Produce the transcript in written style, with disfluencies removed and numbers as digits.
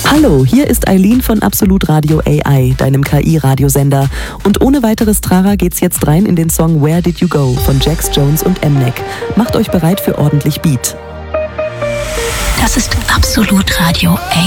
Hallo, hier ist Eileen von Absolut Radio AI, deinem KI-Radiosender. Und ohne weiteres Trara geht's jetzt rein in den Song Where Did You Go von Jax Jones und Mnek. Macht euch bereit für ordentlich Beat. Das ist Absolut Radio AI.